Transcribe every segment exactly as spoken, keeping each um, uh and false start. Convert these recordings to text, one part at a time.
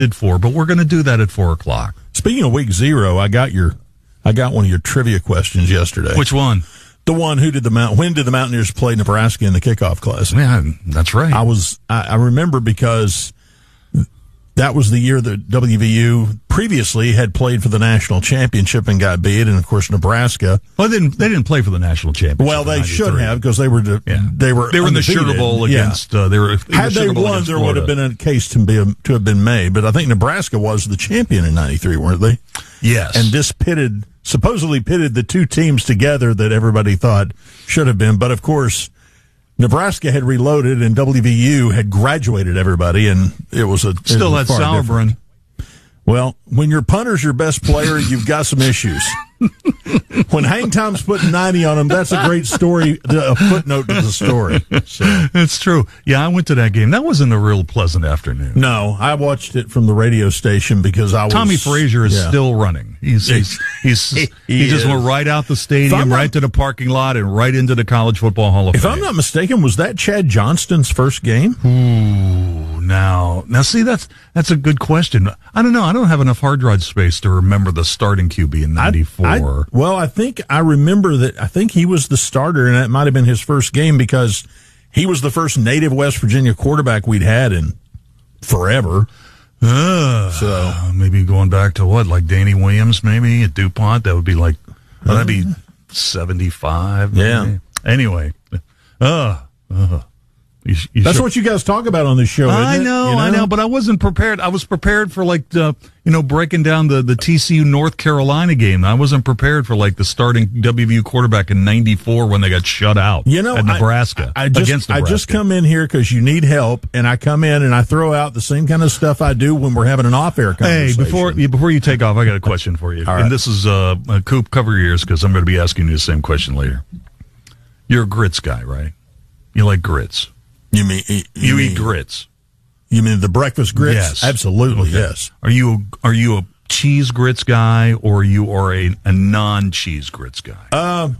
for, but we're going to do that at four o'clock. Speaking of week zero, I got your, I got one of your trivia questions yesterday. Which one? The one who did the Mount? When did the Mountaineers play Nebraska in the kickoff classic? Yeah, that's right. I was, I, I remember because that was the year that W V U previously had played for the national championship and got beat, and of course Nebraska. Well, they didn't. They didn't play for the national championship. Well, they should have because they were. De- yeah. They were. They were in the undefeated. Sugar Bowl yeah. against. Uh, they were. In Had the they Sugar Bowl won, there Florida. would have been a case to be to have been made. But I think Nebraska was the champion in ninety-three, weren't they? Yes. And this pitted, supposedly pitted the two teams together that everybody thought should have been. But of course, Nebraska had reloaded and W V U had graduated everybody, and it was a still had had Sauerbrunn. Well, when your punter's your best player, you've got some issues. When Hang Time's putting ninety on him, that's a great story, a footnote to the story. So. It's true. Yeah, I went to that game. That wasn't a real pleasant afternoon. No, I watched it from the radio station because I was... Tommy Frazier is yeah. still running. He's he's, he's he, he just went right out the stadium, not, right to the parking lot, and right into the College Football Hall of if Fame. If I'm not mistaken, was that Chad Johnston's first game? Ooh, now, now see, that's that's a good question. I don't know. I don't have enough hard drive space to remember the starting Q B in ninety-four. I, I, well, I think I remember that. I think he was the starter, and that might have been his first game because he was the first native West Virginia quarterback we'd had in forever. Uh, so maybe going back to what, like Danny Williams, maybe at DuPont. That would be like oh, that'd be seventy-five. Yeah. Maybe. Anyway, uh, uh. You, you That's sure? what you guys talk about on this show, isn't I it? know, You know, I know, but I wasn't prepared. I was prepared for like the, you know, breaking down the, the T C U North Carolina game. I wasn't prepared for like the starting W V U quarterback in ninety-four when they got shut out. You know, at Nebraska. I, I just, against Nebraska. I just come in here because you need help, and I come in and I throw out the same kind of stuff I do when we're having an off-air conversation. Hey, before before you take off, I got a question for you. All right. And this is uh, uh Coop, cover your ears because I'm going to be asking you the same question later. You're a grits guy, right? You like grits. You mean you, you mean, eat grits? You mean the breakfast grits? Yes, absolutely. Okay. Yes. Are you are you a cheese grits guy or you are a, a non-cheese grits guy? Um,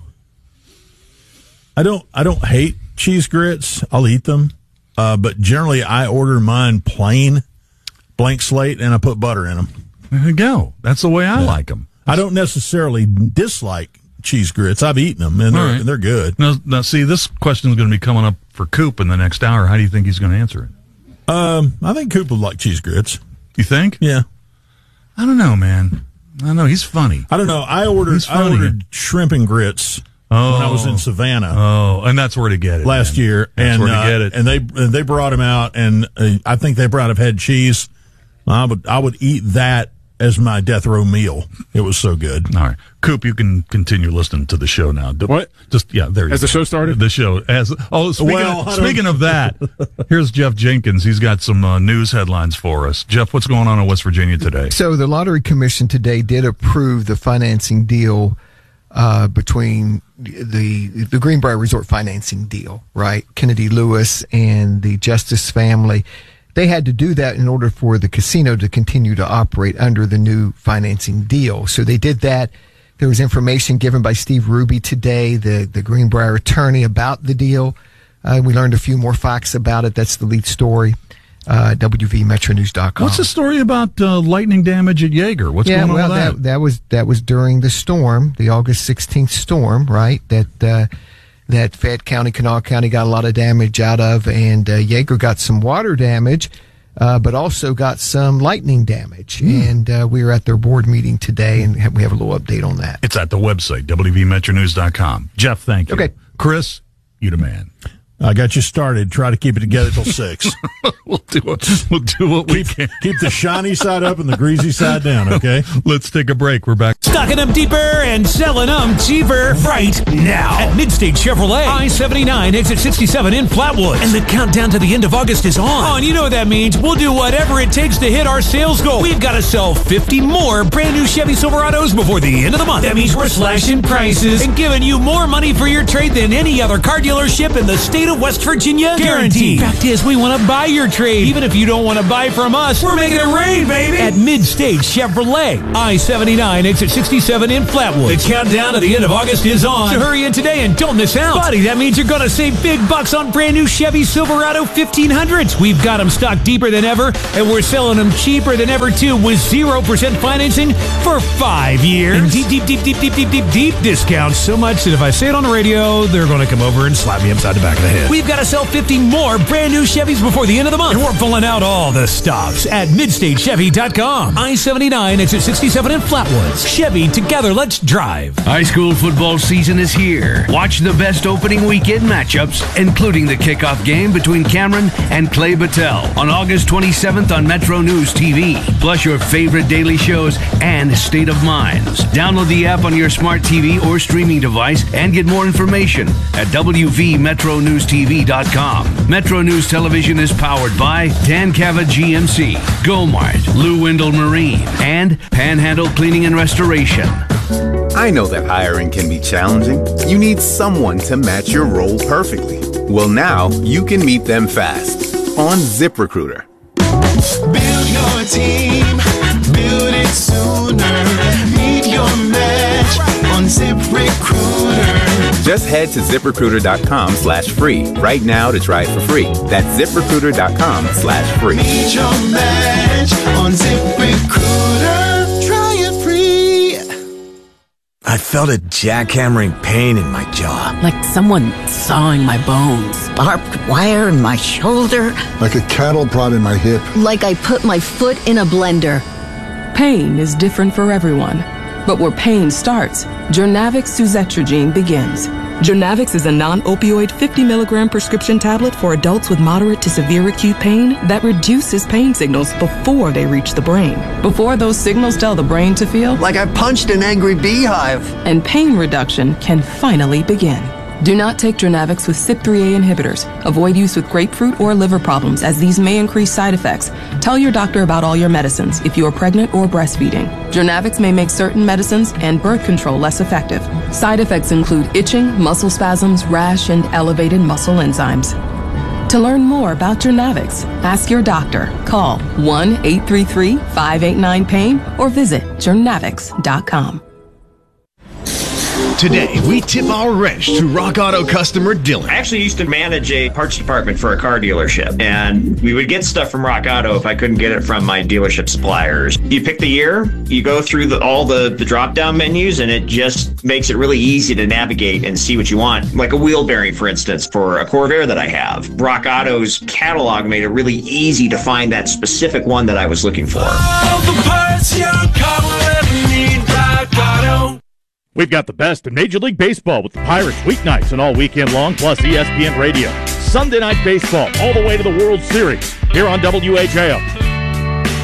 I don't I don't hate cheese grits. I'll eat them, uh, but generally I order mine plain, blank slate, and I put butter in them. There you go. That's the way I yeah. like them. I don't necessarily dislike cheese grits. I've eaten them, and they're, right. and they're good. Now, now, see, this question is going to be coming up for Coop in the next hour. How do you think he's going to answer it? Um, I think Coop would like cheese grits. You think? Yeah. I don't know, man. I don't know. He's funny. I don't know. I ordered I ordered shrimp and grits oh. when I was in Savannah. Oh, and that's where to get it. Last man. year. That's and, where to uh, get it. And they and they brought them out, and uh, I think they brought have had cheese. I would I would eat that as my death row meal. It was so good. All right. Coop, you can continue listening to the show now. What? Just, yeah, there you As go. the show started? The show. As Oh, speaking, well, of, speaking of that, here's Jeff Jenkins. He's got some uh, news headlines for us. Jeff, what's going on in West Virginia today? So the Lottery Commission today did approve the financing deal uh, between the the Greenbrier Resort financing deal, right? Kennedy Lewis and the Justice family. They had to do that in order for the casino to continue to operate under the new financing deal. So they did that. There was information given by Steve Ruby today, the, the Greenbrier attorney, about the deal. Uh, we learned a few more facts about it. That's the lead story. Uh, W V Metro News dot com. What's the story about uh, lightning damage at Jaeger? What's yeah, going on well, with that? that? That was, that was during the storm, the August sixteenth storm, right? That, uh, that Fayette County, Kanawha County got a lot of damage out of, and uh, Jaeger got some water damage, uh, but also got some lightning damage. Mm. And uh, we were at their board meeting today, and have, we have a little update on that. It's at the website, W V Metro News dot com. Jeff, thank you. Okay. Chris, you the man. I got you started. Try to keep it together till six. we'll do what, we'll do what we keep, can. Keep the shiny side up and the greasy side down, okay? Let's take a break. We're back. Stocking them deeper and selling them cheaper right now at Midstate Chevrolet, I seventy-nine, exit sixty-seven in Flatwoods. And the countdown to the end of August is on. Oh, and you know what that means. We'll do whatever it takes to hit our sales goal. We've got to sell fifty more brand new Chevy Silverados before the end of the month. That means we're slashing prices and giving you more money for your trade than any other car dealership in the state of to West Virginia? Guaranteed. Fact is, we want to buy your trade. Even if you don't want to buy from us, we're making it rain, baby. At Mid-State Chevrolet, I seventy-nine, exit sixty-seven in Flatwood. The countdown to the end of August is on. So hurry in today and don't miss out. Buddy, that means you're going to save big bucks on brand new Chevy Silverado fifteen hundreds. We've got them stocked deeper than ever, and we're selling them cheaper than ever, too, with zero percent financing for five years. And deep, deep, deep, deep, deep, deep, deep, deep discounts. So much that if I say it on the radio, they're going to come over and slap me upside the back of the head. We've got to sell fifty more brand new Chevys before the end of the month. And we're pulling out all the stops at mid state chevy dot com. I seventy-nine, exit sixty-seven in Flatwoods. Chevy, together, let's drive. High school football season is here. Watch the best opening weekend matchups, including the kickoff game between Cameron and Clay Battelle on August twenty-seventh on Metro News T V. Plus your favorite daily shows and State of Minds. Download the app on your smart T V or streaming device and get more information at w v metro news t v dot com. Metro News Television is powered by Dan Cava G M C, Gomart, Lou Wendell Marine, and Panhandle Cleaning and Restoration. I know that hiring can be challenging. You need someone to match your role perfectly. Well, now you can meet them fast on ZipRecruiter. Build your team, build it sooner. Meet your match on ZipRecruiter. Just head to ZipRecruiter.com slash free right now to try it for free. That's ZipRecruiter.com slash free. Meet your match on ZipRecruiter. Try it free. I felt a jackhammering pain in my jaw. Like someone sawing my bones. Barbed wire in my shoulder. Like a cattle prod in my hip. Like I put my foot in a blender. Pain is different for everyone. But where pain starts, Journavx Suzetrigine begins. Journavx is a non-opioid fifty milligram prescription tablet for adults with moderate to severe acute pain that reduces pain signals before they reach the brain. Before those signals tell the brain to feel like I punched an angry beehive. And pain reduction can finally begin. Do not take Journavx with C Y P three A inhibitors. Avoid use with grapefruit or liver problems, as these may increase side effects. Tell your doctor about all your medicines if you are pregnant or breastfeeding. Journavx may make certain medicines and birth control less effective. Side effects include itching, muscle spasms, rash, and elevated muscle enzymes. To learn more about Journavx, ask your doctor. Call one eight three three, five eight nine, pain or visit journavx dot com. Today, we tip our wrench to Rock Auto customer Dylan. I actually used to manage a parts department for a car dealership, and we would get stuff from Rock Auto if I couldn't get it from my dealership suppliers. You pick the year, you go through the, all the, the drop-down menus, and it just makes it really easy to navigate and see what you want. Like a wheel bearing, for instance, for a Corvair that I have. Rock Auto's catalog made it really easy to find that specific one that I was looking for. All the parts your car will ever need, Rock Auto. We've got the best in Major League Baseball with the Pirates weeknights and all weekend long, plus E S P N Radio. Sunday Night Baseball all the way to the World Series here on W H A O.